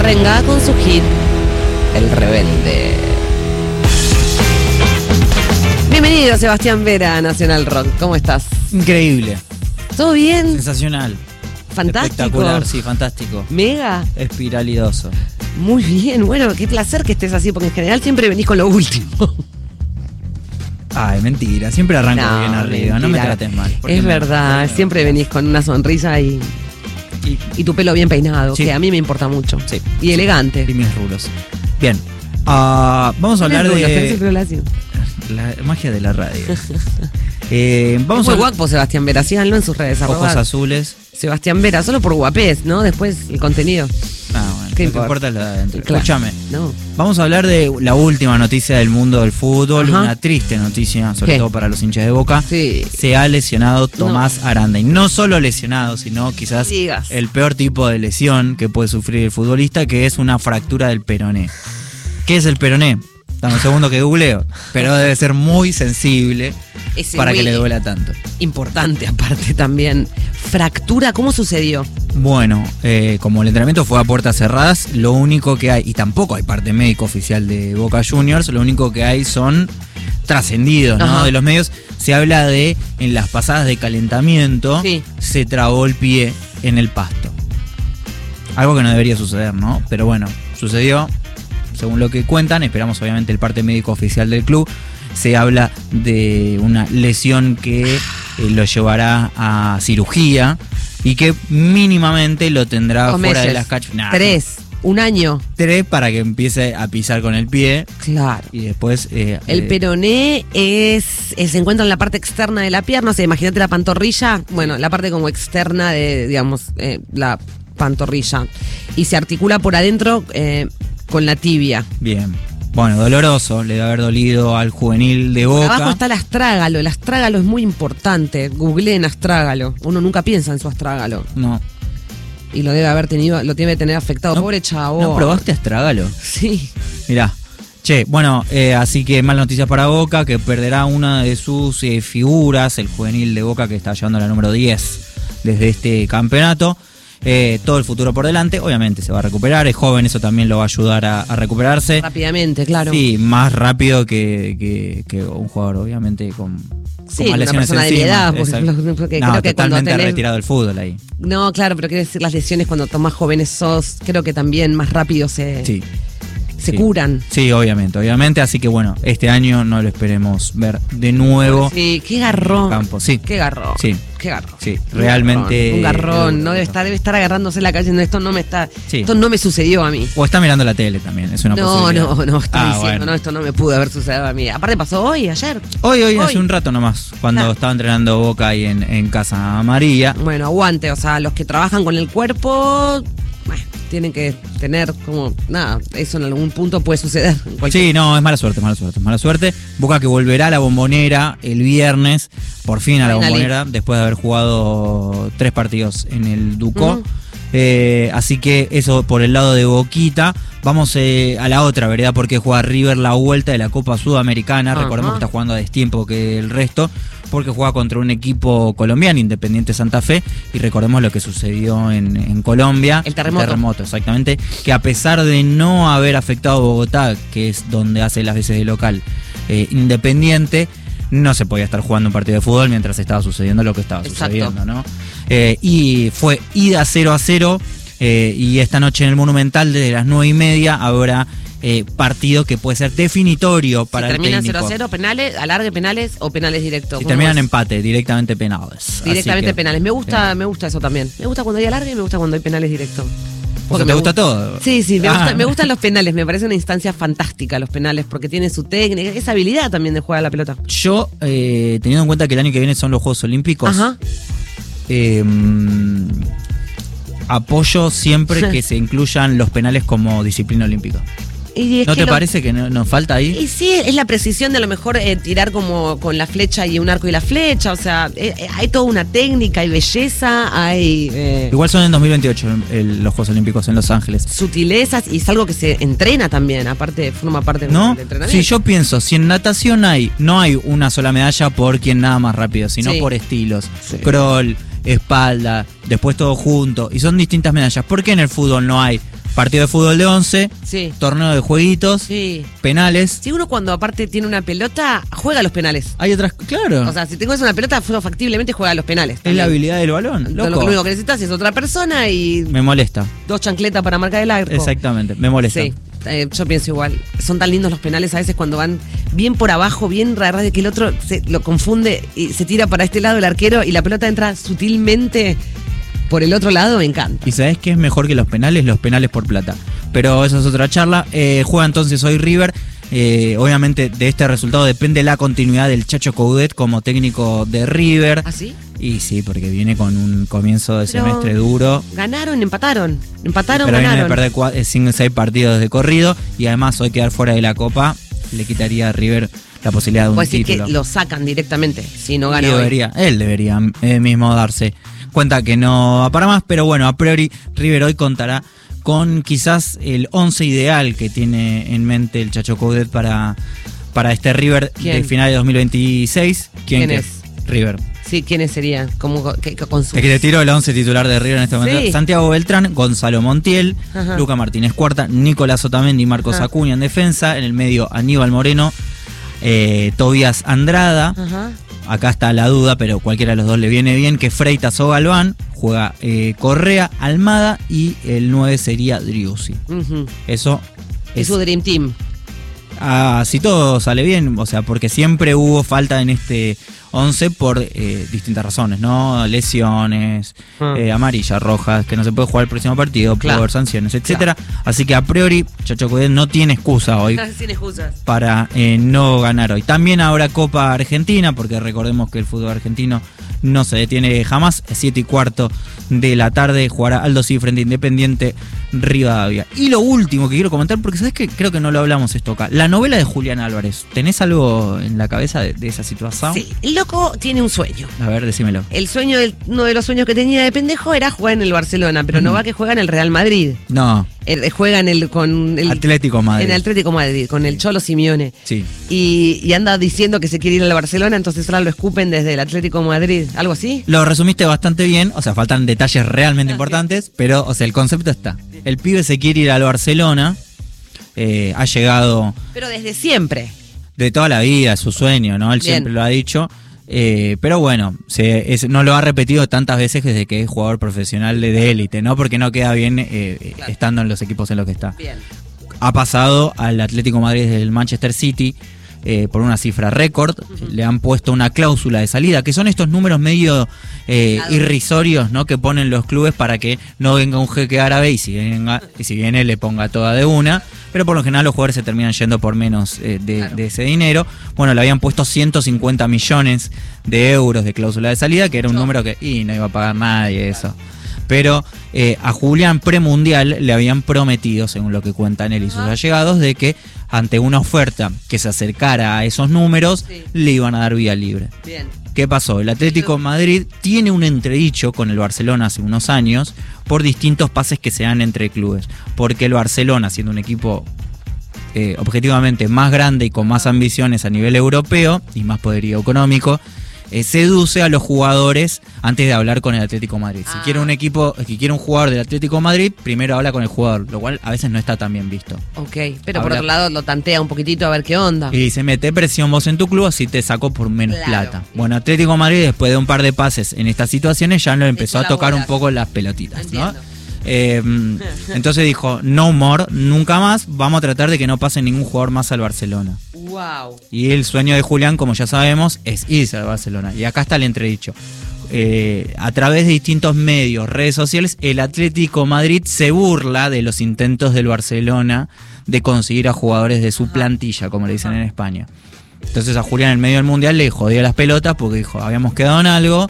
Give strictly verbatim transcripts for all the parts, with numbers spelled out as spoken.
Renga con su hit El Rebelde. Bienvenido, Sebastián Vera, a Nacional Rock. ¿Cómo estás? Increíble. ¿Todo bien? Sensacional. Fantástico. Espectacular, sí, fantástico. Mega. Espiralidoso. Muy bien, bueno, qué placer que estés así, porque en general siempre venís con lo último. Ay, mentira, siempre arranco No, bien arriba, mentira. no me trates mal. Es me- verdad, me- siempre venís con una sonrisa y, Y, y tu pelo bien peinado, Sí. que a mí me importa mucho. Sí. Y elegante. y mis rulos. Bien, ah, vamos a hablar Tenés rulos, tenés el de pelo lacio. la magia de la radio. eh, vamos Muy a hablar guapo Sebastián Vera, síganlo en sus redes. de ojos arroba azules. Sebastián Vera, solo por guapés, ¿no? Después el contenido. Ah, bueno, ¿Qué lo que importa? importa es la de adentro. Claro. Escúchame. No. Vamos a hablar de la última noticia del mundo del fútbol, Ajá. una triste noticia, sobre ¿Qué? todo para los hinchas de Boca. Sí. Se ha lesionado Tomás Aranda. Y no solo lesionado, sino quizás Digas. el peor tipo de lesión que puede sufrir el futbolista, que es una fractura del peroné. ¿Qué es el peroné? Dame un segundo que googleo. Pero debe ser muy sensible Es para muy que le duela tanto. Importante aparte también. Fractura, ¿cómo sucedió? Bueno, eh, como el entrenamiento fue a puertas cerradas, lo único que hay, y tampoco hay parte médico oficial de Boca Juniors, lo único que hay son trascendidos, ¿no? Ajá. De los medios. Se habla de, en las pasadas de calentamiento, Sí. se trabó el pie en el pasto. Algo que no debería suceder, ¿no? Pero bueno, sucedió, según lo que cuentan. Esperamos obviamente el parte médico oficial del club. Se habla de una lesión que eh, lo llevará a cirugía y que mínimamente lo tendrá Dos fuera meses. de las canchas. Nah, Tres. Un año. Tres para que empiece a pisar con el pie Claro. y después... eh, El eh, peroné es, es- se encuentra en la parte externa de la pierna. O sea, imagínate la pantorrilla. Bueno, la parte como externa de, digamos, eh, la pantorrilla. Y se articula por adentro eh, con la tibia. Bien. Bueno, doloroso, le debe haber dolido al juvenil de Boca. Abajo está el astrágalo. El astrágalo es muy importante. Googleen astrágalo. Uno nunca piensa en su astrágalo. No. Y lo debe haber tenido, lo tiene que tener afectado. No, Pobre chavo. ¿No probaste astrágalo? Sí. Mirá. Che, bueno, eh, así que mal noticias para Boca, que perderá una de sus eh, figuras, el juvenil de Boca, que está llevando la número diez desde este campeonato. Eh, todo el futuro por delante, obviamente se va a recuperar, es joven, eso también lo va a ayudar a, a recuperarse. Rápidamente, claro. Sí, más rápido que, que, que un jugador, obviamente, con, Sí, con más una lesiones persona de mi encima. edad, por Exacto. ejemplo, porque No, creo que cuando totalmente tenés- retirado del fútbol ahí. No, claro, pero quiero decir, las lesiones cuando más jóvenes sos, creo que también más rápido se, Sí. se sí. curan. Sí, obviamente, obviamente. Así que bueno, este año no lo esperemos ver de nuevo. Sí, qué garrón. Campo, sí. Qué garrón. Sí. Qué garrón. Sí, Un realmente- garrón, Un garrón. No debe estar, debe estar agarrándose en la calle. No, esto no me está. Sí. Esto no me sucedió a mí. O está mirando la tele también, es una No, posibilidad. no, no, está Ah, diciendo, bueno. no, esto no me pudo haber sucedido a mí. Aparte pasó hoy, ayer. Hoy, hoy, Hoy. hace un rato nomás, cuando Claro. estaba entrenando Boca ahí en, en Casa Amarilla. Bueno, aguante, o sea, los que trabajan con el cuerpo, bueno, tienen que tener como, nada, eso en algún punto puede suceder. en cualquier- Sí, no, es mala suerte, mala suerte, mala suerte. Boca que volverá a la Bombonera el viernes, por fin a la Finally. Bombonera, después de haber jugado tres partidos en el Ducó. Ujú. Eh, así que eso por el lado de Boquita. Vamos eh, a la otra, ¿verdad? Porque juega River la vuelta de la Copa Sudamericana. Ajá. Recordemos que está jugando a destiempo que el resto, porque juega contra un equipo colombiano, Independiente Santa Fe. Y recordemos lo que sucedió en, en Colombia. El terremoto. terremoto, exactamente. Que a pesar de no haber afectado a Bogotá, que es donde hace las veces de local eh, Independiente, no se podía estar jugando un partido de fútbol mientras estaba sucediendo lo que estaba Exacto. sucediendo, ¿no? Eh, y fue ida cero a cero. Eh, y esta noche en el Monumental, desde las nueve y media, habrá eh, partido que puede ser definitorio para si el terminan técnico. cero a cero, penales, alargue penales o penales directos. Si ¿Cómo terminan es? empate, directamente penales. Directamente Así que, penales. Me gusta, eh, me gusta eso también. Me gusta cuando hay alargue y me gusta cuando hay penales directos. ¿O Porque sea, te me gusta gu- todo? Sí, sí, me, Ah. gusta- me gustan los penales. Me parece una instancia fantástica los penales porque tienen su técnica, esa habilidad también de jugar a la pelota. Yo, eh, teniendo en cuenta que el año que viene son los Juegos Olímpicos, Ajá. eh, apoyo siempre que se incluyan los penales como disciplina olímpica. Y es ¿No que te lo- parece que no- nos falta ahí? Y sí, es la precisión de a lo mejor eh, tirar como con la flecha y un arco y la flecha. O sea, eh, eh, hay toda una técnica, hay belleza, hay eh, Igual son en dos mil veintiocho el- los Juegos Olímpicos en Los Ángeles. sutilezas y es algo que se entrena también. Aparte, forma parte ¿No? del entrenamiento. Si yo pienso, si en natación hay, no hay una sola medalla por quien nada más rápido, sino Sí. por estilos. Sí. Crawl, espalda, después todo junto. Y son distintas medallas. ¿Por qué en el fútbol no hay partido de fútbol de once, Sí. torneo de jueguitos, Sí. penales. Si uno cuando aparte tiene una pelota, juega a los penales. Hay otras, claro. O sea, si tengo una pelota, uno factiblemente juega a los penales. es también. la habilidad del balón. Lo, Loco. lo único que necesitas es otra persona y Me molesta. dos chancletas para marcar el arco. Exactamente, me molesta. Sí, eh, yo pienso igual. Son tan lindos los penales a veces cuando van bien por abajo, bien rara de que el otro se lo confunde y se tira para este lado el arquero y la pelota entra sutilmente por el otro lado, me encanta. ¿Y sabés qué es mejor que los penales? Los penales por plata. Pero eso es otra charla. Eh, juega entonces hoy River. Eh, obviamente de este resultado depende la continuidad del Chacho Coudet como técnico de River. ¿Ah, sí? Y sí, porque viene con un comienzo de Pero semestre duro. Ganaron, empataron. Empataron, Pero viene de ganaron. perder cuatro, cinco, seis partidos de corrido. Y además hoy quedar fuera de la Copa le quitaría a River la posibilidad de un Puede decir título. que lo sacan directamente si no Y gana hoy. debería, él debería eh, mismo darse cuenta que no va para más, pero bueno, a priori River hoy contará con quizás el once ideal que tiene en mente el Chacho Coudet para, para este River ¿Quién? de final de dos mil veintiséis. ¿Quién, ¿Quién qué? es? River. Sí, ¿quiénes serían? Como que, que con sus... Es que te tiro el once titular de River en este momento. Sí. Santiago Beltrán, Gonzalo Montiel, Ajá. Luca Martínez Cuarta, Nicolás Otamendi y Marcos Ajá. Acuña en defensa. En el medio Aníbal Moreno, eh, Tobías Andrada. Ajá. Acá está la duda, pero cualquiera de los dos le viene bien, que Freitas o Galván, juega eh, Correa, Almada y el nueve sería Driussi. Ujú. Eso Es es, su Dream Team. ah, si todo sale bien, o sea, porque siempre hubo falta en este once por eh, distintas razones, ¿no? Lesiones, Ah. eh, amarillas, rojas, que no se puede jugar el próximo partido, Claro. por sanciones, etcétera. Así que a priori, Chacho Coudet no tiene excusa hoy Sin excusas. para eh, no ganar hoy. También habrá Copa Argentina, porque recordemos que el fútbol argentino no se detiene jamás. Siete y cuarto de la tarde jugará Aldo Civi frente a Independiente Rivadavia. Y lo último que quiero comentar, porque sabes que creo que no lo hablamos esto acá, la novela de Julián Álvarez. ¿Tenés algo en la cabeza de, de esa situación? Sí, el loco tiene un sueño. A ver, decímelo. El sueño, del- uno de los sueños que tenía de pendejo era jugar en el Barcelona, pero no Mm. va que juega en el Real Madrid. No, Eh, juega en el con el Atlético Madrid. En el Atlético Madrid, con el Cholo Simeone. Sí. Y, y anda diciendo que se quiere ir al Barcelona, entonces ahora lo escupen desde el Atlético Madrid. ¿Algo así? Lo resumiste bastante bien, o sea, faltan detalles realmente importantes, pero, o sea, el concepto está. El pibe se quiere ir al Barcelona, eh, ha llegado Pero desde siempre. de toda la vida, es su sueño, ¿no? Él Bien. siempre lo ha dicho. Eh, pero bueno, se, es- no lo ha repetido tantas veces desde que es jugador profesional de, de élite, ¿no? Porque no queda bien eh, Claro. estando en los equipos en los que está. Bien. Ha pasado al Atlético de Madrid del Manchester City eh, por una cifra récord. Le han puesto una cláusula de salida, que son estos números medio eh, Claro. irrisorios, ¿no? Que ponen los clubes para que no venga un jeque árabe y si, venga, y si viene le ponga toda de una. Pero por lo general los jugadores se terminan yendo por menos eh, de, Claro. de ese dinero. Bueno, le habían puesto ciento cincuenta millones de euros de cláusula de salida, que era un No. número que y no iba a pagar nadie eso. Pero eh, a Julián premundial le habían prometido, según lo que cuentan él y sus Ajá. allegados, de que ante una oferta que se acercara a esos números, Sí. le iban a dar vía libre. Bien. ¿Qué pasó? El Atlético de Madrid tiene un entredicho con el Barcelona hace unos años por distintos pases que se dan entre clubes. Porque el Barcelona, siendo un equipo eh, objetivamente más grande y con más ambiciones a nivel europeo y más poderío económico, eh, seduce a los jugadores antes de hablar con el Atlético de Madrid. Si Ah. quiere un equipo, si quiere un jugador del Atlético de Madrid, primero habla con el jugador, lo cual a veces no está tan bien visto. Ok. Pero por Habla- otro lado lo tantea un poquitito a ver qué onda. Y dice, mete presión vos en tu club, así te sacó por menos Claro. plata. Bueno, Atlético de Madrid, después de un par de pases en estas situaciones, ya lo empezó Echó a la tocar bola. un poco las pelotitas, ¿no? Entiendo. Eh, entonces dijo, no more, nunca más, vamos a tratar de que no pase ningún jugador más al Barcelona. Wow. Y el sueño de Julián, como ya sabemos, es irse al Barcelona. Y acá está el entredicho. Eh, a través de distintos medios, redes sociales, el Atlético de Madrid se burla de los intentos del Barcelona de conseguir a jugadores de su plantilla, como le dicen en España. Entonces a Julián en el medio del Mundial le jodía las pelotas porque dijo, habíamos quedado en algo,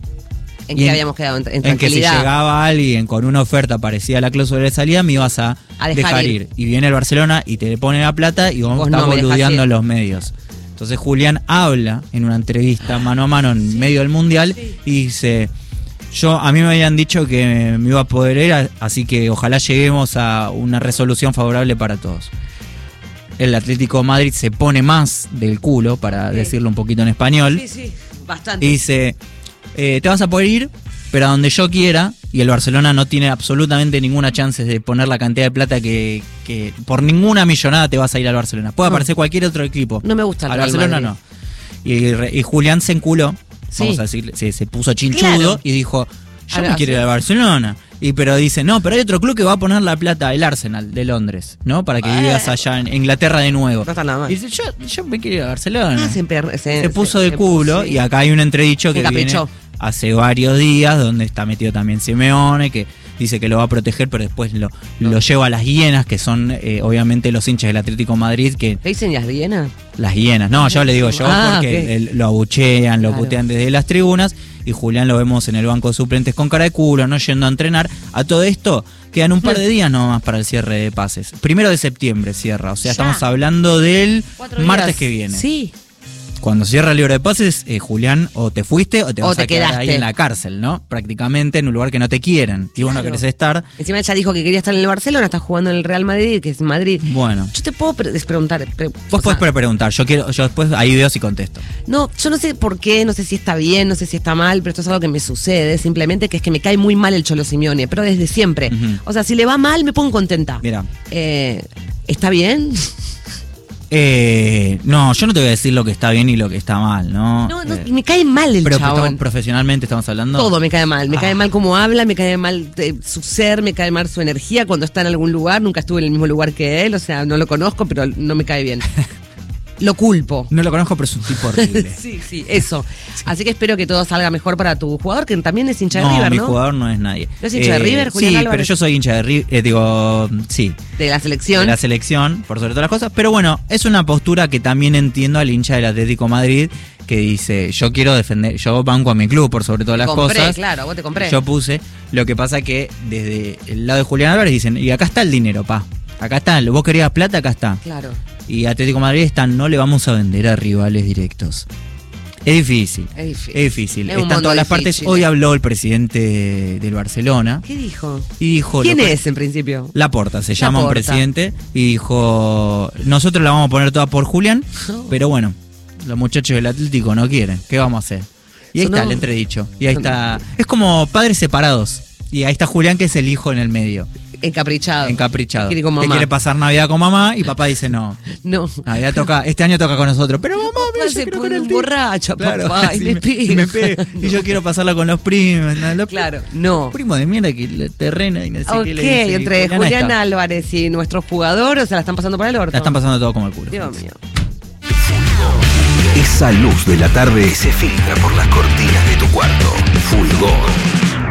¿En Y qué en- habíamos quedado? En, en en que si tranquilidad. llegaba alguien con una oferta parecida a la cláusula de salida, me ibas a, A dejar ir. ir. Y viene el Barcelona y te le pone la plata y vos, Vos estás no me dejás boludeando ir. en los medios. Entonces Julián habla en una entrevista mano a mano en medio del Mundial y dice, yo a mí me habían dicho que me iba a poder ir, así que ojalá lleguemos a una resolución favorable para todos. El Atlético de Madrid se pone más del culo, para Sí. decirlo un poquito en español, Sí, sí. Bastante. y dice, eh, te vas a poder ir, pero a donde yo quiera, y el Barcelona no tiene absolutamente ninguna chance de poner la cantidad de plata que, que por ninguna millonada te vas a ir al Barcelona. Puede aparecer cualquier otro equipo. No me gusta el Al Real Barcelona Madrid. no. Y, y Julián se enculó, Sí. vamos a decir, se, se puso chinchudo Claro. y dijo, yo Ahora, me quiero ir al Barcelona. Y pero dice, no, pero hay otro club que va a poner la plata, el Arsenal de Londres, ¿no? Para que Ah. vivas allá en Inglaterra de nuevo. No está nada mal. Y dice, yo, yo me quiero ir a Barcelona. Ah, siempre, se, se puso de se culo puso, y acá hay un entredicho Se que viene encaprichó. hace varios días donde está metido también Simeone, que dice que lo va a proteger, pero después lo, lo lleva a las hienas, que son eh, obviamente los hinchas del Atlético de Madrid, que ¿Le dicen las Viena? las hienas, no, yo le digo yo Ah, porque ok. el- lo abuchean, lo Claro. putean desde las tribunas, y Julián lo vemos en el banco de suplentes con cara de culo, no yendo a entrenar. A todo esto quedan un par de días nomás para el cierre de pases. Primero de septiembre cierra, o sea, Ya. estamos hablando del Cuatro martes días. que viene. Sí. Cuando cierra el libro de pases, eh, Julián, o te fuiste o te O vas te a quedar quedaste. ahí en la cárcel, ¿no? Prácticamente en un lugar que no te quieren. Y vos no Claro. querés estar. Encima él ya dijo que quería estar en el Barcelona, está jugando en el Real Madrid, que es Madrid. Bueno, Yo te puedo pre- preguntar. pre- vos o sea, podés preguntar. Yo quiero, yo después ahí veo si contesto. No, yo no sé por qué, no sé si está bien, no sé si está mal, pero esto es algo que me sucede, simplemente que es que me cae muy mal el Cholo Simeone, pero desde siempre. Ujú. O sea, si le va mal, me pongo contenta. Mira. Eh, ¿Está bien? Eh, no, yo no te voy a decir lo que está bien y lo que está mal, ¿no? No, no, Eh, me cae mal el pero estamos- chabón. profesionalmente estamos hablando. Todo me cae mal, me Ah. cae mal cómo habla, me cae mal eh, su ser, me cae mal su energía cuando está en algún lugar, nunca estuve en el mismo lugar que él, o sea, no lo conozco, pero no me cae bien. Lo culpo. No lo conozco, pero es un tipo horrible. Sí, sí, eso. Así que espero que todo salga mejor para tu jugador, que también es hincha de No, River, mi ¿no? jugador no es nadie. ¿No es hincha de River, Julián Sí, Álvarez? pero yo soy hincha de River, eh, digo, sí, De la selección. de la selección, por sobre todas las cosas. Pero bueno, es una postura que también entiendo al hincha del Atlético de Madrid, que dice, yo quiero defender, yo banco a mi club por sobre todas las compré, cosas. claro, vos te compré. Yo puse, lo que pasa que desde el lado de Julián Álvarez dicen, y acá está el dinero, pa. Acá está, vos querías plata, acá está. Claro. Y Atlético de Madrid está, no le vamos a vender a rivales directos. Es difícil. Es difícil. Es difícil. Es un Están mundo todas las difícil, partes. eh. Hoy habló el presidente del Barcelona ¿Qué dijo? y dijo... ¿Quién lo que- es en principio? Laporta, se llama un Laporta. presidente, y dijo, nosotros la vamos a poner toda por Julián, No. pero bueno, los muchachos del Atlético no quieren, ¿qué vamos a hacer? Y ahí Sonó- está el entredicho, y ahí sonó- está, es como padres separados, y ahí está Julián, que es el hijo en el medio, Encaprichado. encaprichado, Quiere con que mamá. quiere pasar Navidad con mamá, y papá dice no, No. Navidad toca, este año toca con nosotros, pero mamá, Papá mira, yo se quiero pone con el un tío. borracho, Claro, papá, y sí, me me- pega. y me pega, y yo quiero pasarla con los primos, ¿no? Los Claro, no. primos de mierda que le terrena y no sé Ok, qué le dice, y entre Julián Julián está. Álvarez y nuestro jugador, o sea, la están pasando por el orto. La están pasando todo como el culo. Dios mío. Esa luz de la tarde se filtra por las cortinas de tu cuarto. Fulgor.